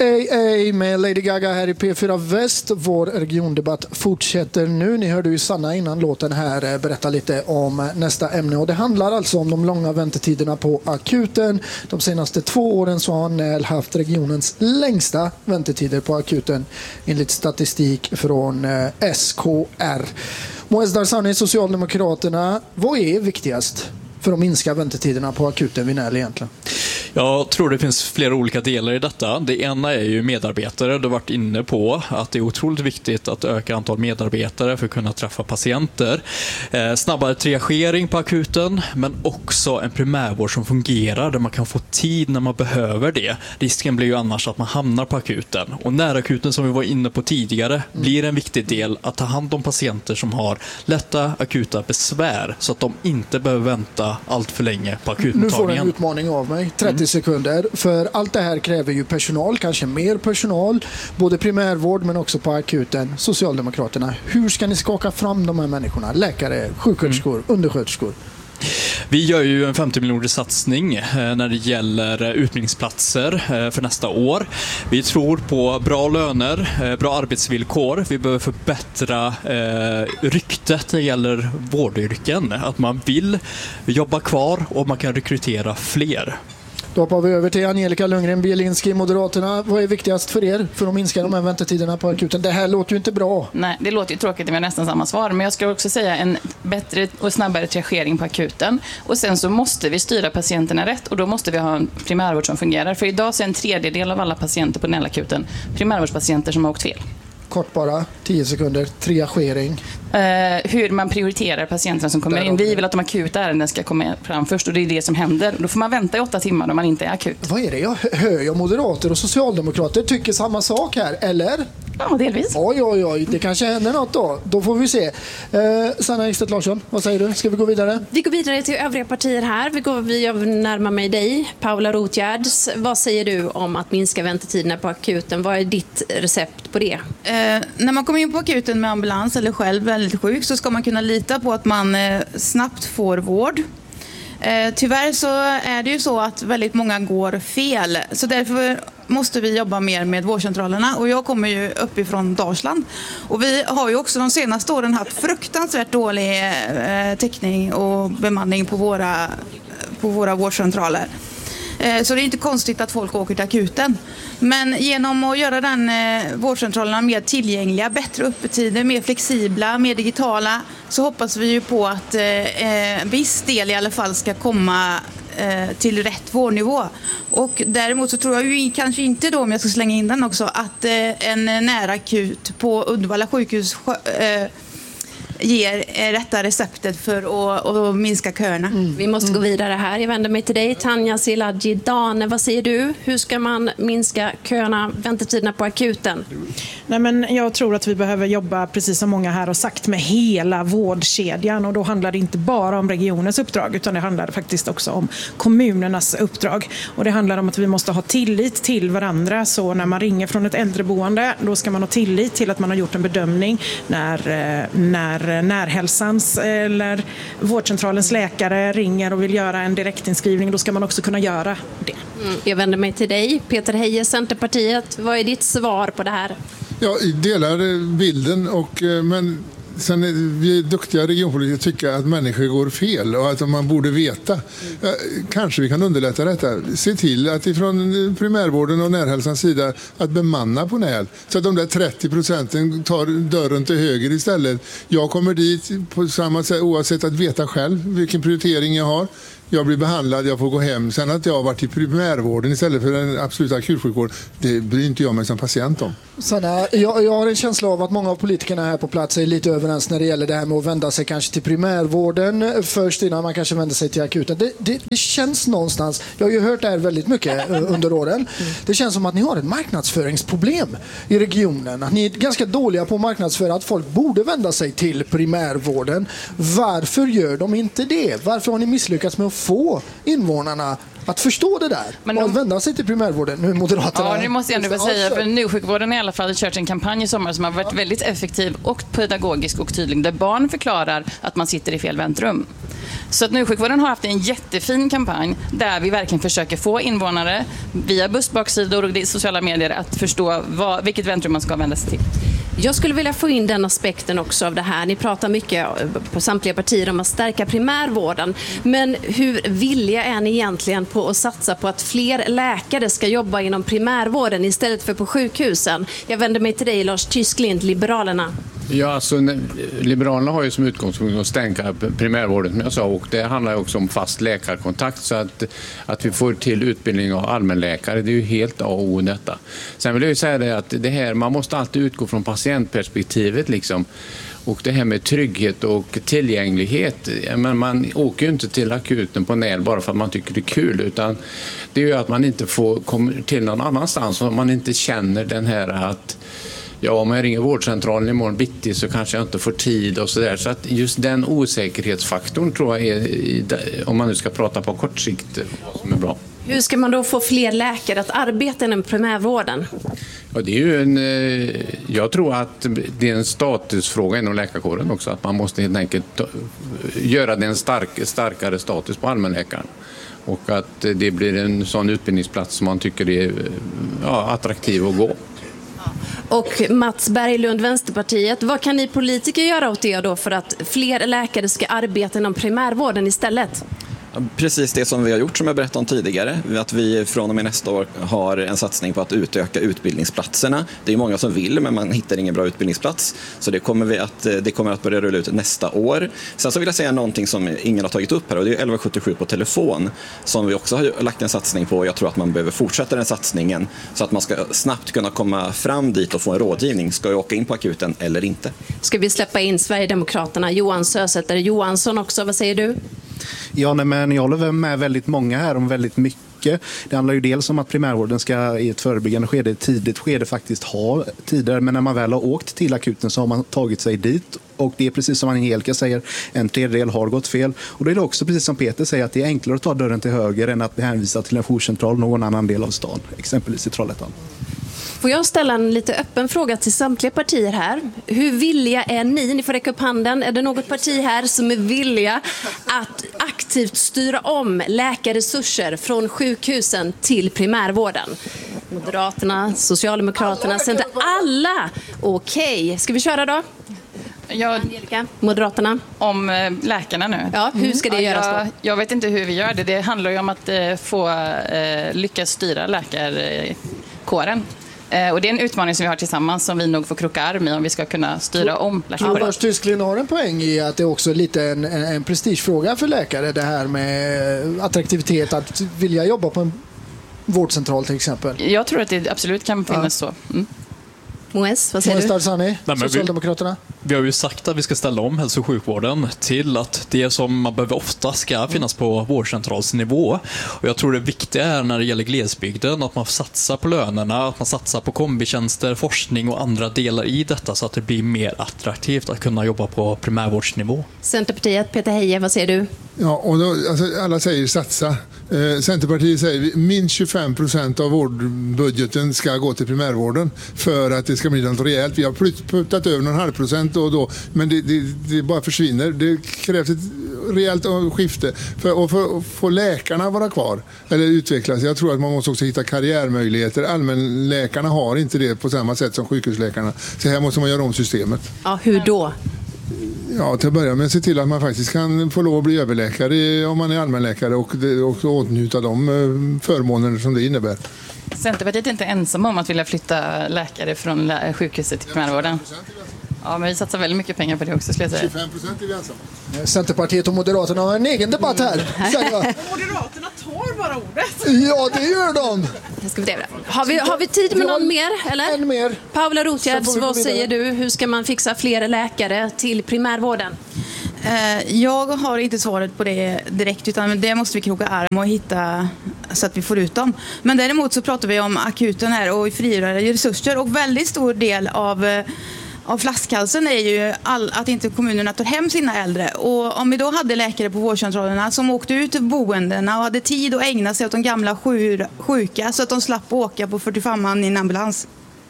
AA med Lady Gaga här i P4 Väst. Vår regiondebatt fortsätter nu. Ni hörde ju Sanna innan låten här berätta lite om nästa ämne. Och det handlar alltså om de långa väntetiderna på akuten. De senaste 2 åren så har NÄL haft regionens längsta väntetider på akuten enligt statistik från SKR. Moez Darsani, Socialdemokraterna, vad är viktigast för att minska väntetiderna på akuten vid NÄL egentligen? Jag tror det finns flera olika delar i detta. Det ena är ju medarbetare. Du har varit inne på att det är otroligt viktigt att öka antal medarbetare för att kunna träffa patienter. Snabbare triagering på akuten, men också en primärvård som fungerar där man kan få tid när man behöver det. Risken blir ju annars att man hamnar på akuten. Och närakuten som vi var inne på tidigare blir en viktig del att ta hand om patienter som har lätta akuta besvär så att de inte behöver vänta allt för länge på akutmottagningen. Nu får du en utmaning av mig. 30 sekunder. För allt det här kräver ju personal, kanske mer personal, både primärvård men också på akuten. Socialdemokraterna, hur ska ni skaka fram de här människorna? Läkare, sjuksköterskor, undersköterskor? Vi gör ju en 50 miljoner satsning när det gäller utbildningsplatser för nästa år. Vi tror på bra löner, bra arbetsvillkor. Vi behöver förbättra ryktet när det gäller vårdyrken. Att man vill jobba kvar och man kan rekrytera fler. Då hoppar vi över till Angelica Lundgren-Bielinski, Moderaterna. Vad är viktigast för er för att minska de här väntetiderna på akuten? Det här låter ju inte bra. Nej, det låter ju tråkigt med nästan samma svar. Men jag ska också säga en bättre och snabbare triagering på akuten. Och sen så måste vi styra patienterna rätt och då måste vi ha en primärvård som fungerar. För idag så är en tredjedel av alla patienter på NÄL-akuten primärvårdspatienter som har åkt fel. Kort bara, 10 sekunder, triagering. Hur man prioriterar patienterna som kommer in. Vi vill att de akuta ärenden ska komma fram först och det är det som händer. Då får man vänta i 8 timmar om man inte är akut. Vad är det jag hör? Jag moderater och socialdemokrater tycker samma sak här, eller? Ja, delvis. Oj, det kanske händer något då. Då får vi se. Sanna Ekstedt Larsson, vad säger du? Ska vi gå vidare? Vi går vidare till övriga partier här. Jag närmar mig dig, Paula Rotgärds. Vad säger du om att minska väntetiderna på akuten? Vad är ditt recept på det? När man kommer in på akuten med ambulans eller själv väldigt sjuk så ska man kunna lita på att man snabbt får vård. Tyvärr så är det ju så att väldigt många går fel. Så därför måste vi jobba mer med vårdcentralerna. Och jag kommer ju uppifrån Dalsland. Och vi har ju också de senaste åren haft fruktansvärt dålig täckning och bemanning på våra vårdcentraler. Så det är inte konstigt att folk åker till akuten. Men genom att göra den vårdcentralerna mer tillgängliga, bättre öppettider, mer flexibla, mer digitala, så hoppas vi ju på att en viss del i alla fall ska komma till rätt vårdnivå. Och däremot så tror jag ju kanske inte då, om jag ska slänga in den också, att en närakut på Uddevalla sjukhus ger rätta receptet för att minska köerna. Vi måste gå vidare här. Jag vänder mig till dig, Tanja Siladji Dane. Vad säger du? Hur ska man minska köerna, väntetiderna på akuten? Nej, men jag tror att vi behöver jobba, precis som många här har sagt, med hela vårdkedjan. Och då handlar det inte bara om regionens uppdrag, utan det handlar faktiskt också om kommunernas uppdrag. Och det handlar om att vi måste ha tillit till varandra. Så när man ringer från ett äldreboende, då ska man ha tillit till att man har gjort en bedömning när närhälsans eller vårdcentralens läkare ringer och vill göra en direktinskrivning, då ska man också kunna göra det. Jag vänder mig till dig, Peter Heijer, Centerpartiet. Vad är ditt svar på det här? Jag delar bilden, men sen är vi duktiga regionpolitiker tycker att människor går fel och att man borde veta. Kanske vi kan underlätta detta. Se till att ifrån primärvården och närhälsans sida att bemanna på NÄL. Så att de där 30% tar dörren till höger istället. Jag kommer dit på samma sätt oavsett att veta själv vilken prioritering jag har. Jag blir behandlad, jag får gå hem. Sen att jag har varit i primärvården istället för den absoluta akutsjukvården, det bryr inte jag mig som patient om. Sanna, jag har en känsla av att många av politikerna här på plats är lite överens när det gäller det här med att vända sig kanske till primärvården först innan man kanske vänder sig till akuten. Det känns någonstans, jag har ju hört det här väldigt mycket under åren, det känns som att ni har ett marknadsföringsproblem i regionen. Att ni är ganska dåliga på att marknadsföra att folk borde vända sig till primärvården. Varför gör de inte det? Varför har ni misslyckats med att få invånarna att förstå det där och vända sig till primärvården. Nu är Moderaterna... Ja, det måste jag ändå säga. För njursjukvården i alla fall har kört en kampanj i sommar som har varit väldigt effektiv och pedagogisk och tydlig, där barn förklarar att man sitter i fel väntrum. Så att njursjukvården har haft en jättefin kampanj där vi verkligen försöker få invånare via bussbaksidor och sociala medier att förstå vilket väntrum man ska vända sig till. Jag skulle vilja få in den aspekten också av det här. Ni pratar mycket på samtliga partier om att stärka primärvården. Men hur villiga är ni egentligen på att satsa på att fler läkare ska jobba inom primärvården istället för på sjukhusen? Jag vänder mig till dig, Lars Tysklind, Liberalerna. Ja, alltså, Liberalerna har ju som utgångspunkt att stärka primärvården, som jag sa, och det handlar också om fast läkarkontakt, så att vi får till utbildning av allmänläkare. Det är ju helt A och O detta. Sen vill jag ju säga det att det här, man måste alltid utgå från patientperspektivet liksom. Och det här med trygghet och tillgänglighet, men man åker ju inte till akuten på Näl bara för att man tycker det är kul, utan det är ju att man inte får komma till någon annanstans och man inte känner den här att om jag ringer vårdcentralen imorgon bitti så kanske jag inte får tid och sådär. Så att just den osäkerhetsfaktorn tror jag är, om man nu ska prata på kort sikt, som är bra. Hur ska man då få fler läkare att arbeta inom primärvården? Ja, det är ju jag tror att det är en statusfråga inom läkarkåren också, att man måste helt enkelt göra den starkare status på allmänläkaren. Och att det blir en sån utbildningsplats som man tycker är attraktiv att gå. Och Mats Berglund, Vänsterpartiet, vad kan ni politiker göra åt det då för att fler läkare ska arbeta inom primärvården istället? Precis det som vi har gjort, som jag berättade om tidigare, att vi från och med nästa år har en satsning på att utöka utbildningsplatserna. Det är många som vill, men man hittar ingen bra utbildningsplats, så det kommer att börja rulla ut nästa år. Sen så vill jag säga någonting som ingen har tagit upp här, och det är 1177 på telefon som vi också har lagt en satsning på. Jag tror att man behöver fortsätta den satsningen så att man ska snabbt kunna komma fram dit och få en rådgivning. Ska jag åka in på akuten eller inte? Ska vi släppa in Sverigedemokraterna? Johan Sösätter Johansson också, vad säger du? Ja, men jag håller med väldigt många här om väldigt mycket. Det handlar ju dels om att primärvården ska i ett förebyggande skede, ett tidigt skede faktiskt ha tider, men när man väl har åkt till akuten så har man tagit sig dit. Och det är precis som Angelica säger, en tredjedel har gått fel. Och då är det också precis som Peter säger, att det är enklare att ta dörren till höger än att hänvisa till en jourcentral någon annan del av stan, exempelvis i Trollhättan. Får jag ställa en lite öppen fråga till samtliga partier här? Hur villiga är ni? Ni får räcka upp handen. Är det något parti här som är villiga att aktivt styra om läkarresurser från sjukhusen till primärvården? Moderaterna, Socialdemokraterna, Center, alla! Okej, ska vi köra då? Angelica, Moderaterna. Om läkarna nu. Ja, hur ska det göras då? Jag vet inte hur vi gör det. Det handlar ju om att lyckas styra läkarkåren. Och det är en utmaning som vi har tillsammans, som vi nog får kroka arm i om vi ska kunna styra om läkarkåren. Lars Tysklind har en poäng i att det är också lite en prestigefråga för läkare, det här med attraktivitet, att vilja jobba på en vårdcentral till exempel. Jag tror att det absolut kan finnas så. Moes, vad säger du? Sani, Socialdemokraterna? Vi har ju sagt att vi ska ställa om hälso- och sjukvården till att det som man behöver ofta ska finnas på vårdcentralsnivå. Och jag tror det viktiga är när det gäller glesbygden att man satsar på lönerna, att man satsar på kombitjänster, forskning och andra delar i detta så att det blir mer attraktivt att kunna jobba på primärvårdsnivå. Centerpartiet, Peter Heije, vad säger du? Ja, och då, alla säger satsa. Centerpartiet säger minst 25% av vårdbudgeten ska gå till primärvården för att det ska bli något rejält. Vi har puttat över någon halvprocent då, men det bara försvinner. Det krävs ett rejält skifte för att få läkarna vara kvar eller utvecklas. Jag tror att man måste också hitta karriärmöjligheter. Allmänläkarna har inte det på samma sätt som sjukhusläkarna. Så här måste man göra om systemet. Ja, hur då? Ja, till att börja med se till att man faktiskt kan få lov att bli överläkare om man är allmänläkare och åtnjuta de förmåner som det innebär. Centerpartiet är inte ensam om att vilja flytta läkare från sjukhuset till primärvården. Ja, men vi satsar väldigt mycket pengar på det också, skulle jag säga. 25% är vi ensamma. Centerpartiet och Moderaterna har en egen debatt här. Moderaterna tar bara ordet. Ja, det gör de. Har vi tid med någon mer? Eller? En mer. Paula Rotgärds, vad säger du? Hur ska man fixa fler läkare till primärvården? Jag har inte svaret på det direkt, utan det måste vi kroka arm och hitta så att vi får ut dem. Men däremot så pratar vi om akuten här och frigöra resurser, och väldigt stor del Och flaskhalsen är ju att inte kommunerna tar hem sina äldre. Och om vi då hade läkare på vårdcentralerna som åkte ut till boendena och hade tid att ägna sig åt de gamla sjuka så att de slapp åka på 45an i en ambulans.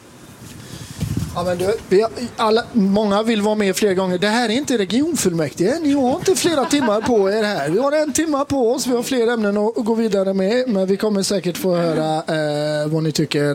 Ja, men många vill vara med fler gånger. Det här är inte regionfullmäktige. Ni har inte flera timmar på er här. Vi har 1 timme på oss. Vi har fler ämnen att gå vidare med. Men vi kommer säkert få höra vad ni tycker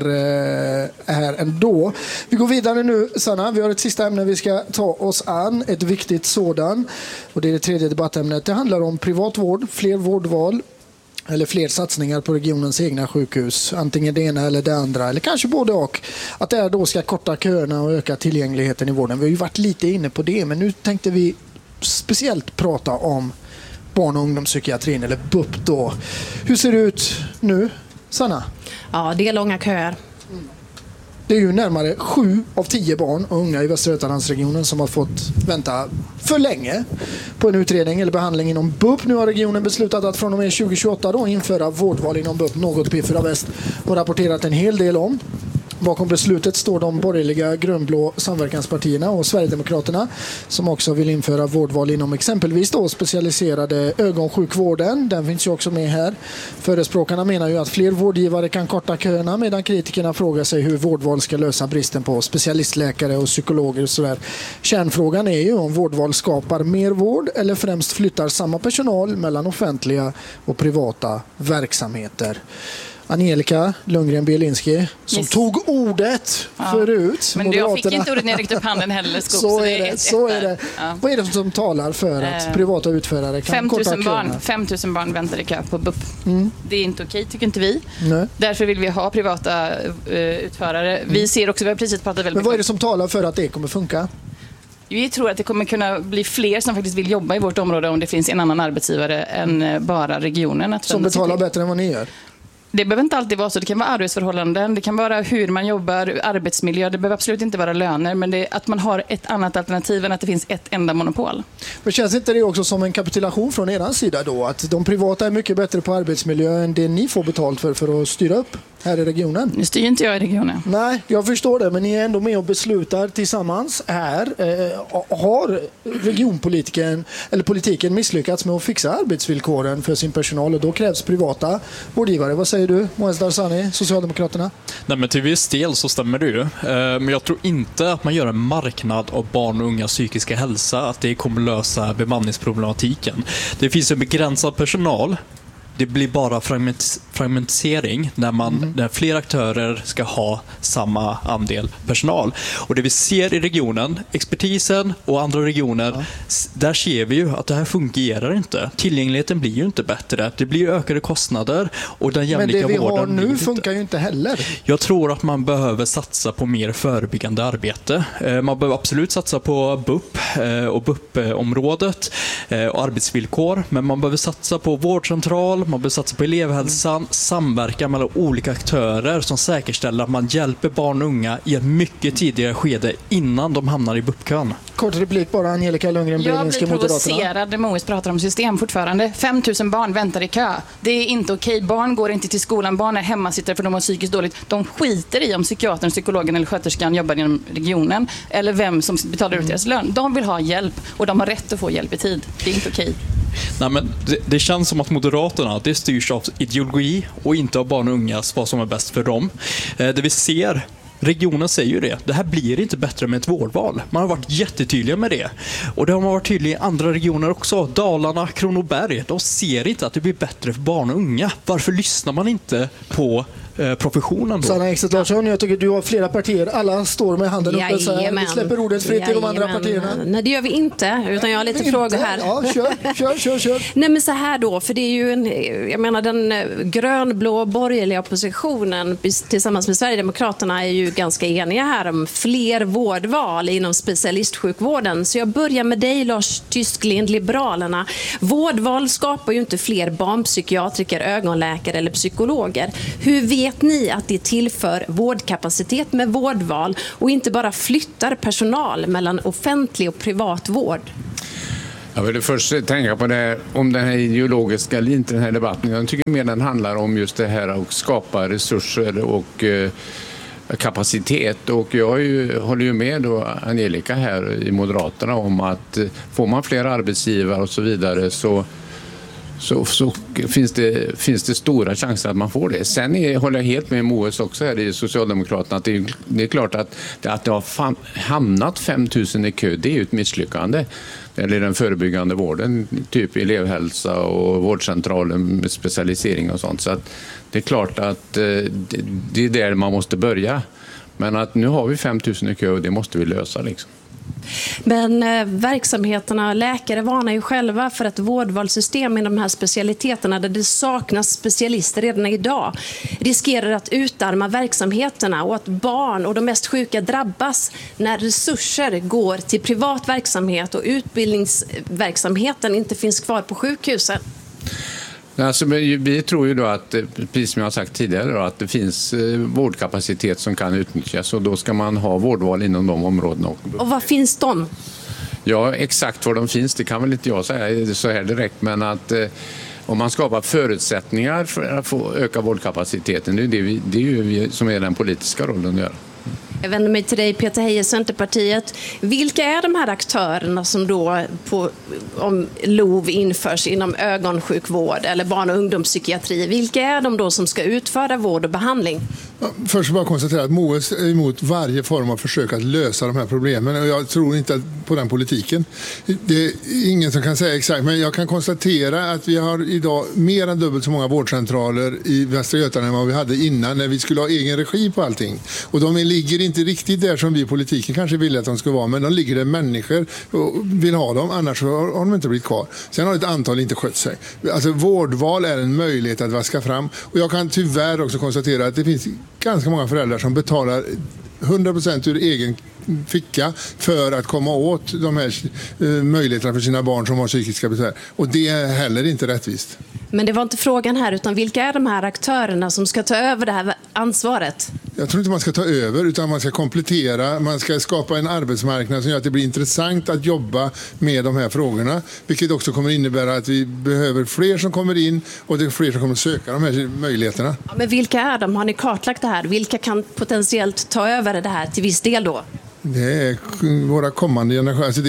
här ändå. Vi går vidare nu, Sanna. Vi har ett sista ämne vi ska ta oss an. Ett viktigt sådan. Och det är det 3:e debattämnet. Det handlar om privatvård, fler vårdval. Eller fler satsningar på regionens egna sjukhus. Antingen det ena eller det andra. Eller kanske både och. Att det här då ska korta köerna och öka tillgängligheten i vården. Vi har ju varit lite inne på det. Men nu tänkte vi speciellt prata om barn- och ungdomspsykiatrin. Eller BUP då. Hur ser det ut nu, Sanna? Ja, det är långa köer. Det är ju närmare 7 av 10 barn och unga i Västra Götalandsregionen som har fått vänta för länge på en utredning eller behandling inom BUP. Nu har regionen beslutat att från och med 2028 då införa vårdval inom BUP, något P4 Väst har rapporterat en hel del om. Bakom beslutet står de borgerliga grönblå samverkanspartierna och Sverigedemokraterna som också vill införa vårdval inom exempelvis då specialiserade ögonsjukvården. Den finns ju också med här. Förespråkarna menar ju att fler vårdgivare kan korta köerna medan kritikerna frågar sig hur vårdval ska lösa bristen på specialistläkare och psykologer och sådär. Kärnfrågan är ju om vårdval skapar mer vård eller främst flyttar samma personal mellan offentliga och privata verksamheter. Angelica Lundgren-Bielinski som tog ordet förut. Men jag fick inte ordet när jag räckte upp handen heller. Så är det. Ja. Vad är det som talar för att privata utförare kan korta köerna? 5 000 barn väntar i kö på BUP. Det är inte okej, tycker inte vi. Nej. Därför vill vi ha privata utförare. Vi ser också, vi har precis pratat väldigt mycket. Men vad är det som talar för att det kommer funka? Vi tror att det kommer kunna bli fler som faktiskt vill jobba i vårt område om det finns en annan arbetsgivare än bara regionen. Som betalar bättre än vad ni gör? Det behöver inte alltid vara så. Det kan vara arbetsförhållanden, det kan vara hur man jobbar, arbetsmiljö. Det behöver absolut inte vara löner, men det är att man har ett annat alternativ än att det finns ett enda monopol. Men känns inte det också som en kapitulation från er sida då? Att de privata är mycket bättre på arbetsmiljö än det ni får betalt för att styra upp här i regionen? Nu styr inte jag i regionen. Nej, jag förstår det, men ni är ändå med och beslutar tillsammans här. Har regionpolitiken eller politiken misslyckats med att fixa arbetsvillkoren för sin personal och då krävs privata vårdgivare? Vad säger du, Moez Darzani, Socialdemokraterna? Nej, men till viss del så stämmer det ju. Men jag tror inte att man gör en marknad av barn och unga psykiska hälsa, att det kommer lösa bemanningsproblematiken. Det finns en begränsad personal. Det blir bara fragmentisering när fler aktörer ska ha samma andel personal. Och det vi ser i regionen, expertisen och andra regioner, där ser vi ju att det här fungerar inte. Tillgängligheten blir ju inte bättre. Det blir ökade kostnader och den jämlika vården. Men det vi har nu funkar ju inte heller. Jag tror att man behöver satsa på mer förebyggande arbete. Man behöver absolut satsa på BUP och BUP-området och arbetsvillkor. Men man behöver satsa på vårdcentral, man behöver satsa på elevhälsan, samverka mellan olika aktörer som säkerställer att man hjälper barn och unga i ett mycket tidigare skede innan de hamnar i BUP-kön. Kort replik bara, Angelica Lundgren-Bielinski, Moderaterna. Jag blir Moderaterna. provocerad när Moez pratar om system fortfarande. 5 000 barn väntar i kö. Det är inte okej. Barn går inte till skolan. Barn är hemmasittare för de har psykiskt dåligt. De skiter i om psykiatern, psykologen eller sköterskan jobbar inom regionen eller vem som betalar ut deras lön. De vill ha hjälp och de har rätt att få hjälp i tid. Det är inte okej. Nej, men det känns som att Moderaterna, det styrs av ideologi och inte av barn och unga vad som är bäst för dem. Det vi ser, regionen säger ju det. Det här blir inte bättre med ett vårdval. Man har varit jättetydliga med det. Och det har man varit tydlig i andra regioner också. Dalarna, Kronoberg, de ser inte att det blir bättre för barn och unga. Varför lyssnar man inte på professionen då? Sanna Ekstedt Larsson, jag tycker du har flera partier. Alla står med handen uppe så här. Vi släpper ordet fritt till de andra partierna. Nej, det gör vi inte, utan jag har lite frågor här. Ja, kör. Nej, men så här då, för det är ju jag menar den grönblå borgerliga oppositionen tillsammans med Sverigedemokraterna är ju ganska eniga här om fler vårdval inom specialistsjukvården. Så jag börjar med dig, Lars Tysklind, Liberalerna. Vårdval skapar ju inte fler barnpsykiatriker, ögonläkare eller psykologer. Hur vet ni att det tillför vårdkapacitet med vårdval och inte bara flyttar personal mellan offentlig och privat vård? Jag vill först tänka på det, om den här ideologiska linjen i den här debatten. Jag tycker mer den handlar om just det här att skapa resurser och kapacitet. Och jag håller ju med då Angelica här i Moderaterna om att får man fler arbetsgivare och så vidare så finns det stora chanser att man får det. Sen håller jag helt med Moes också här i Socialdemokraterna att det är klart att det har hamnat 5 000 i kö, det är ju ett misslyckande. Eller den förebyggande vården, typ elevhälsa och vårdcentralen med specialisering och sånt. Så att det är klart att det är där man måste börja. Men att nu har vi 5 000 i kö och det måste vi lösa liksom. Men verksamheterna, läkare varnar ju själva för att vårdvalssystem i de här specialiteterna där det saknas specialister redan idag riskerar att utarma verksamheterna och att barn och de mest sjuka drabbas när resurser går till privat verksamhet och utbildningsverksamheten inte finns kvar på sjukhusen. Alltså, vi tror ju då att, precis som jag har sagt tidigare, då, att det finns vårdkapacitet som kan utnyttjas och då ska man ha vårdval inom de områdena. Och vad finns de? Ja, exakt var de finns, det kan väl inte jag säga så här direkt, men att om man skapar förutsättningar för att få öka vårdkapaciteten, det är ju vi som är den politiska rollen att göra. Jag vänder mig till dig, Peter Heijer, Centerpartiet. Vilka är de här aktörerna som då om LOV införs inom ögonsjukvård eller barn- och ungdomspsykiatri? Vilka är de då som ska utföra vård och behandling? Ja, först bara konstatera att Moes är emot varje form av försök att lösa de här problemen och jag tror inte på den politiken. Det är ingen som kan säga exakt, men jag kan konstatera att vi har idag mer än dubbelt så många vårdcentraler i Västra Götaland än vad vi hade innan när vi skulle ha egen regi på allting. Och de ligger inte riktigt där som vi i politiken kanske ville att de ska vara, men de ligger där människor vill ha dem, annars har de inte blivit kvar. Sen har ett antal inte skött sig. Alltså vårdval är en möjlighet att vaska fram och jag kan tyvärr också konstatera att det finns ganska många föräldrar som betalar 100% ur egen ficka för att komma åt de här möjligheterna för sina barn som har psykiska besvär. Och det är heller inte rättvist. Men det var inte frågan här, utan vilka är de här aktörerna som ska ta över det här ansvaret? Jag tror inte man ska ta över, utan man ska komplettera. Man ska skapa en arbetsmarknad som gör att det blir intressant att jobba med de här frågorna. Vilket också kommer innebära att vi behöver fler som kommer in och det är fler som kommer söka de här möjligheterna. Ja, men vilka är de? Har ni kartlagt det här? Vilka kan potentiellt ta över det här till viss del då? Det är våra kommande generationer. Alltså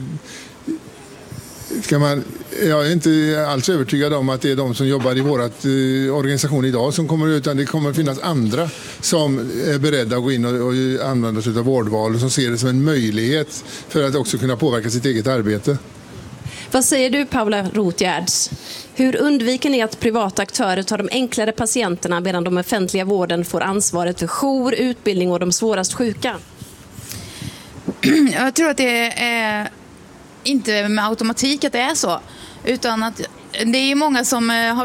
jag är inte alls övertygad om att det är de som jobbar i vårat organisation idag som kommer, utan det kommer finnas andra som är beredda att gå in och använda sig av vårdval och som ser det som en möjlighet för att också kunna påverka sitt eget arbete. Vad säger du, Paula Rotgärds? Hur undviker ni att privata aktörer tar de enklare patienterna medan de offentliga vården får ansvaret för jour, utbildning och de svårast sjuka? Jag tror att det är inte med automatik att det är så, utan att det är många som har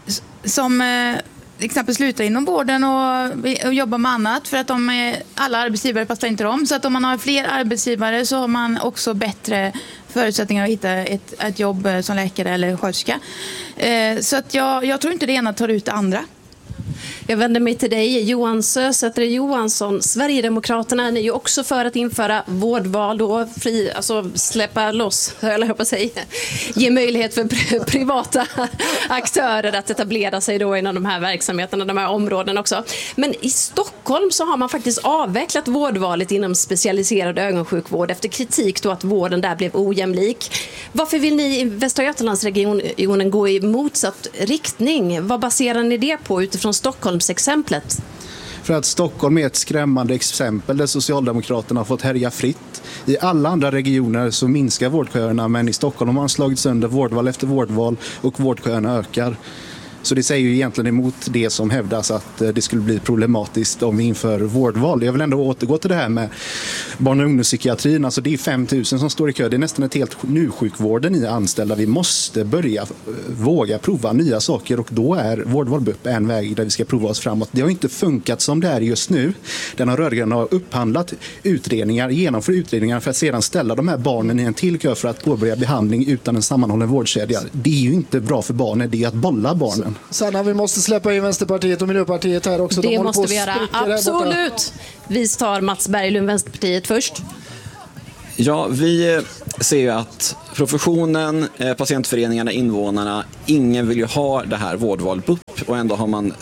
exempel slutar inom vården och jobbar med annat för att alla arbetsgivare passar inte dem. Så att om man har fler arbetsgivare så har man också bättre förutsättningar att hitta ett jobb som läkare eller sköterska. Så att jag tror inte det ena tar ut det andra. Jag vänder mig till dig, Johan Sösätter Johansson. Sverigedemokraterna är ju också för att införa vårdval och släppa loss, eller jag på att säga, ge möjlighet för privata aktörer att etablera sig då inom de här verksamheterna, de här områdena också. Men i Stockholm så har man faktiskt avvecklat vårdvalet inom specialiserad ögonsjukvård efter kritik då att vården där blev ojämlik. Varför vill ni i Västra Götalandsregionen gå i motsatt riktning? Vad baserar ni det på utifrån Stockholmsexemplet? För att Stockholm är ett skrämmande exempel där Socialdemokraterna har fått härja fritt. I alla andra regioner så minskar vårdköerna, men i Stockholm har man slagit sönder vårdval efter vårdval och vårdköerna ökar. Så det säger ju egentligen emot det som hävdas att det skulle bli problematiskt om vi inför vårdval. Jag vill ändå återgå till det här med barn- och ungdomspsykiatrin. Alltså det är 5 000 som står i kö. Det är nästan ett helt sjukvården i anställda. Vi måste börja våga prova nya saker och då är vårdval BUP en väg där vi ska prova oss framåt. Det har inte funkat som det är just nu. Den har rödgröna upphandlat utredningar, genomför utredningar för att sedan ställa de här barnen i en till kö för att påbörja behandling utan en sammanhållen vårdkedja. Det är ju inte bra för barnen, det är att bolla barnen. Sanna, vi måste släppa in Vänsterpartiet och Miljöpartiet här också. Det måste vi göra, absolut. Vi tar Mats Berglund, Vänsterpartiet först. Ja, vi ser ju att professionen, patientföreningarna, invånarna, ingen vill ju ha det här vårdval BUP och ändå har man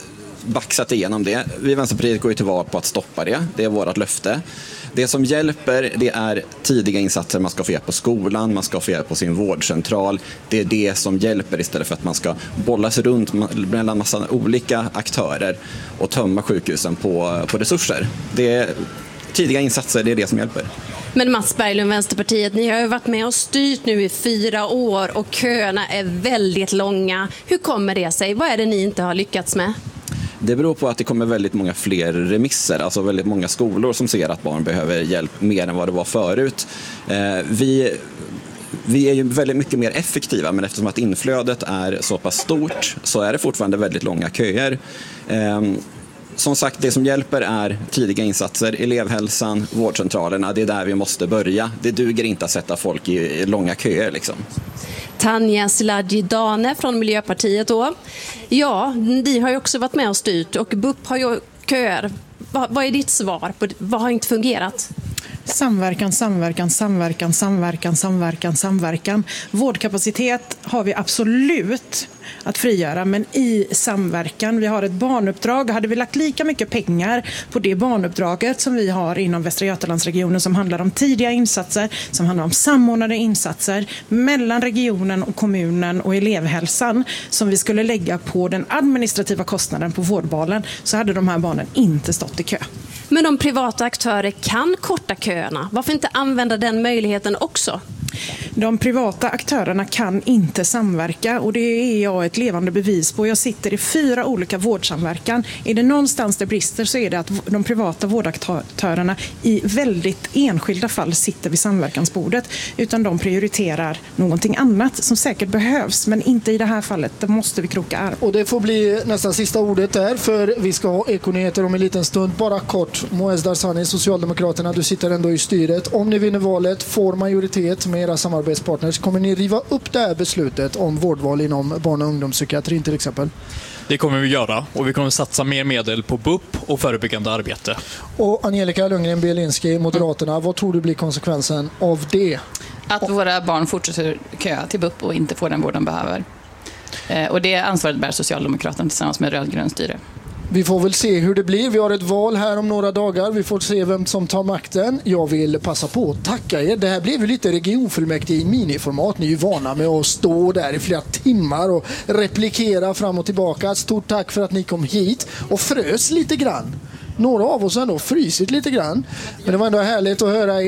baxat igenom det. Vi i Vänsterpartiet går ju till val på att stoppa det. Det är vårt löfte. Det som hjälper, det är tidiga insatser. Man ska få hjälp på skolan, man ska få hjälp på sin vårdcentral. Det är det som hjälper istället för att man ska bollas runt mellan massa olika aktörer och tömma sjukhusen på resurser. Tidiga insatser, det är det som hjälper. Men Mats Berglund, Vänsterpartiet, ni har ju varit med och styrt nu i 4 år och köerna är väldigt långa. Hur kommer det sig? Vad är det ni inte har lyckats med? Det beror på att det kommer väldigt många fler remisser, alltså väldigt många skolor som ser att barn behöver hjälp mer än vad det var förut. Vi är ju väldigt mycket mer effektiva, men eftersom att inflödet är så pass stort så är det fortfarande väldigt långa köer. Som sagt, det som hjälper är tidiga insatser, elevhälsan, vårdcentralerna. Det är där vi måste börja. Det duger inte att sätta folk i långa köer liksom. Tanja Sladji-Dane från Miljöpartiet då. Ja, ni har ju också varit med och styrt och BUP har ju köer. Vad är ditt svar på vad har inte fungerat? Samverkan, samverkan, samverkan, samverkan, samverkan, samverkan. Vårdkapacitet har vi absolut att frigöra, men i samverkan. Vi har ett barnuppdrag. Hade vi lagt lika mycket pengar på det barnuppdraget som vi har inom Västra Götalandsregionen som handlar om tidiga insatser, som handlar om samordnade insatser mellan regionen och kommunen och elevhälsan som vi skulle lägga på den administrativa kostnaden på vårdbalen, så hade de här barnen inte stått i kö. Men de privata aktörer kan korta köerna. Varför inte använda den möjligheten också? De privata aktörerna kan inte samverka och det är jag ett levande bevis på. Jag sitter i 4 olika vårdsamverkan. Är det någonstans det brister så är det att de privata vårdaktörerna i väldigt enskilda fall sitter vid samverkansbordet, utan de prioriterar någonting annat som säkert behövs, men inte i det här fallet. Då måste vi kroka arm. Och det får bli nästan sista ordet där, för vi ska ha Ekonyheter om en liten stund. Bara kort, Moez Darsani, Socialdemokraterna, du sitter ändå i styret. Om ni vinner valet, får majoritet med era samarbetspartners, kommer ni riva upp det här beslutet om vårdval inom barn- och ungdomspsykiatrin till exempel? Det kommer vi göra, och vi kommer satsa mer medel på BUP och förebyggande arbete. Och Angelica Lundgren-Bielinski, Moderaterna, vad tror du blir konsekvensen av det? Att våra barn fortsätter köa till BUP och inte får den vård de behöver. Och det ansvaret bär Socialdemokraterna tillsammans med rödgrön styre. Vi får väl se hur det blir. Vi har ett val här om några dagar. Vi får se vem som tar makten. Jag vill passa på att tacka er. Det här blev ju lite regionfullmäktige i miniformat. Ni är ju vana med att stå där i flera timmar och replikera fram och tillbaka. Stort tack för att ni kom hit och frös lite grann. Några av oss har ändå frysit lite grann. Men det var ändå härligt att höra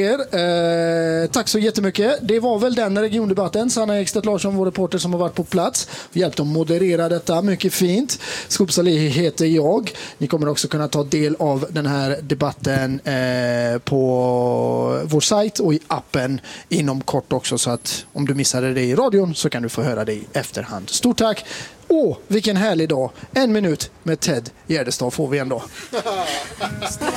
er. Tack så jättemycket. Det var väl den regiondebatten. Sanna Ekstedt Larsson, vår reporter som har varit på plats. Vi hjälpte att moderera detta. Mycket fint. Skop Salih heter jag. Ni kommer också kunna ta del av den här debatten på vår sajt och i appen inom kort också. Så att om du missade det i radion så kan du få höra det i efterhand. Stort tack. Vilken härlig dag. 1 minut med Ted Gärdestad får vi ändå.